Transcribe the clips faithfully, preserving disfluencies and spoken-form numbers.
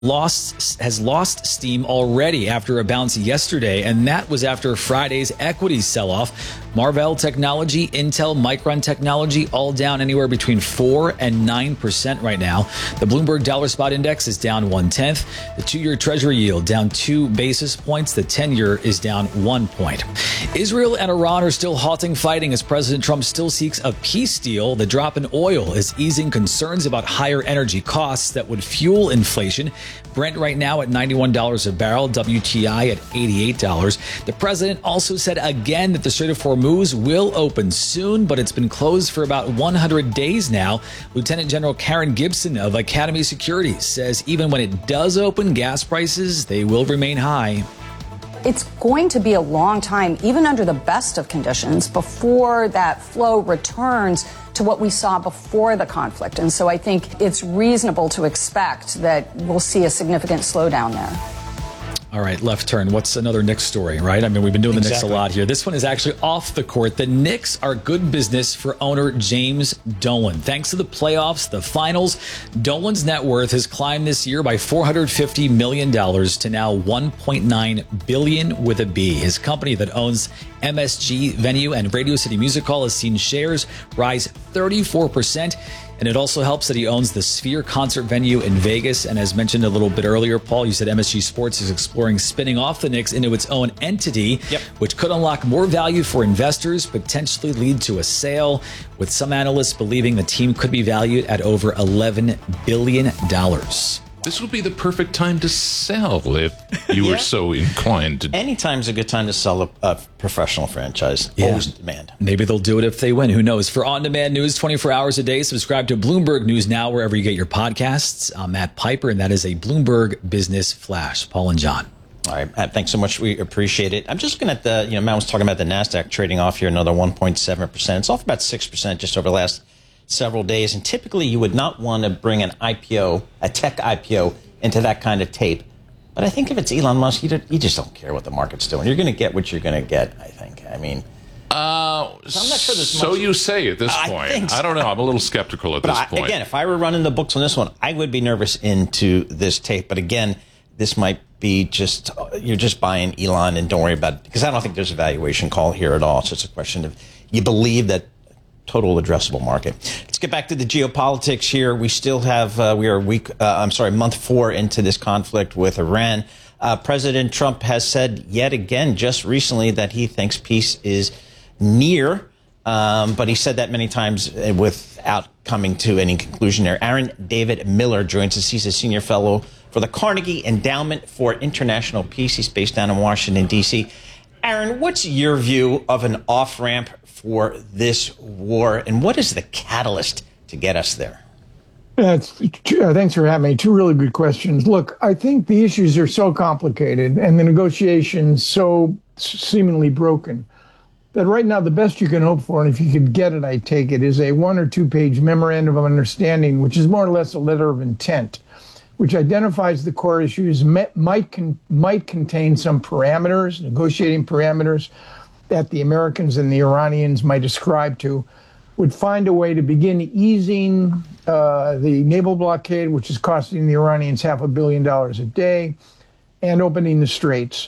lost has lost steam already after a bounce yesterday, and that was after Friday's equities sell-off. Marvell Technology, Intel, Micron Technology, all down anywhere between four and nine percent right now. The Bloomberg Dollar Spot Index is down one-tenth. The two-year Treasury yield down two basis points. The ten-year is down one point. Israel and Iran are still halting fighting as President Trump still seeks a peace deal. The drop in oil is easing concerns about higher energy costs that would fuel inflation. Brent right now at ninety-one dollars a barrel, W T I at eighty-eight dollars. The president also said again that the Strait of Hormuz will open soon, but it's been closed for about one hundred days now. Lieutenant General Karen Gibson of Academy Securities says even when it does open, gas prices, they will remain high. It's going to be a long time, even under the best of conditions, before that flow returns to what we saw before the conflict. And so I think it's reasonable to expect that we'll see a significant slowdown there. All right, left turn. What's another Knicks story, right? I mean, we've been doing the Exactly. Knicks a lot here. This one is actually off the court. The Knicks are good business for owner James Dolan. Thanks to the playoffs, the finals, Dolan's net worth has climbed this year by four hundred fifty million dollars to now one point nine billion dollars with a B. His company that owns M S G Venue and Radio City Music Hall has seen shares rise thirty-four percent. And it also helps that he owns the Sphere concert venue in Vegas. And as mentioned a little bit earlier, Paul, you said M S G Sports is exploring spinning off the Knicks into its own entity, yep. which could unlock more value for investors, potentially lead to a sale, with some analysts believing the team could be valued at over eleven billion dollars. This would be the perfect time to sell if you Yeah. were so inclined to. Anytime's a good time to sell a, a professional franchise. Yeah. Always demand. Maybe they'll do it if they win. Who knows? For on-demand news twenty-four hours a day, subscribe to Bloomberg News Now wherever you get your podcasts. I'm Matt Piper, and that is a Bloomberg Business Flash. Paul and John. All right, Matt, thanks so much. We appreciate it. I'm just looking at the, you know, Matt was talking about the NASDAQ trading off here another one point seven percent. It's off about six percent just over the last several days. And typically you would not want to bring an I P O, a tech I P O, into that kind of tape. But I think if it's Elon Musk, you, don't, you just don't care what the market's doing. You're going to get what you're going to get, I think. I mean, Uh, I'm not sure there's so much- you say at this I point. think so. I don't know. I'm a little skeptical at but this I, point. again, if I were running the books on this one, I would be nervous into this tape. But again, this might be just, you're just buying Elon and don't worry about it. Because I don't think there's a valuation call here at all. So it's a question of, you believe that total addressable market. Let's get back to the geopolitics here. We still have, uh, we are week, uh, I'm sorry, month four into this conflict with Iran. Uh, President Trump has said yet again, just recently, that he thinks peace is near. Um, but he said that many times without coming to any conclusion there. Aaron David Miller joins us. He's a senior fellow for the Carnegie Endowment for International Peace. He's based down in Washington, D C. Aaron, what's your view of an off-ramp for this war, and what is the catalyst to get us there? Uh, uh, thanks for having me. Two really good questions. Look, I think the issues are so complicated and the negotiations so seemingly broken that right now the best you can hope for, and if you could get it, I take it, is a one or two page memorandum of understanding, which is more or less a letter of intent, which identifies the core issues, might, might, con, might contain some parameters, negotiating parameters that the Americans and the Iranians might ascribe to, would find a way to begin easing uh, the naval blockade, which is costing the Iranians half a billion dollars a day, and opening the straits.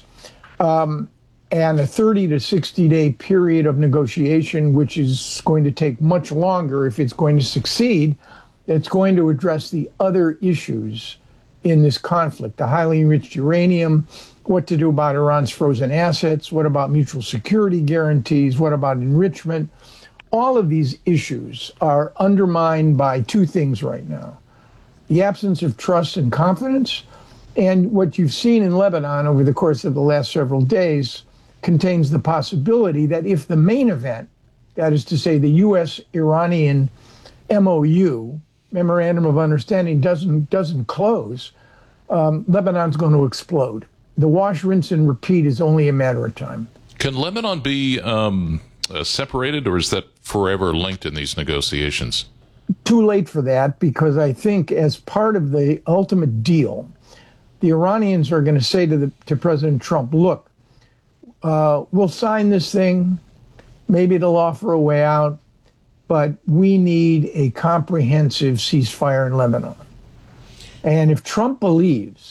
Um, and a thirty to sixty day period of negotiation, which is going to take much longer if it's going to succeed. It's going to address the other issues in this conflict, the highly enriched uranium, what to do about Iran's frozen assets, what about mutual security guarantees, what about enrichment. All of these issues are undermined by two things right now: the absence of trust and confidence, and what you've seen in Lebanon over the course of the last several days contains the possibility that if the main event, that is to say the U S Iranian M O U, Memorandum of Understanding, doesn't doesn't close, um, Lebanon's going to explode. The wash, rinse, and repeat is only a matter of time. Can Lebanon be um, uh, separated, or is that forever linked in these negotiations? Too late for that, because I think as part of the ultimate deal, the Iranians are going to say to the to President Trump, look, uh, we'll sign this thing, maybe they'll offer a way out, but we need a comprehensive ceasefire in Lebanon. And if Trump believes